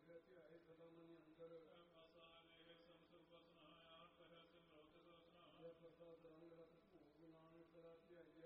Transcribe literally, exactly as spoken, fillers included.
ਧਿਆਏ ਸਦਾ ਮਨ ਅੰਦਰ ਆਸਾ ਨੇ ਸੰਸੁਰ ਬਸਨਾ ਆਠ ਹੈ ਸਿਮਰੋਤ ਦੋਸਨਾ ਜੈ ਪ੍ਰਸਾਦ ਰੰਗ ਰਤ ਭੋਗ ਨਾਨਕ ਸਦਾ ਧਿਆਏ